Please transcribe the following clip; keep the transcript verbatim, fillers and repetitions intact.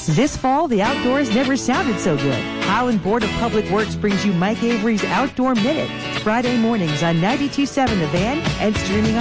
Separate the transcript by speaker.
Speaker 1: This fall, the outdoors never sounded so good. Highland Board of Public Works brings you Mike Avery's Outdoor Minute, Friday mornings on ninety-two point seven The Van and streaming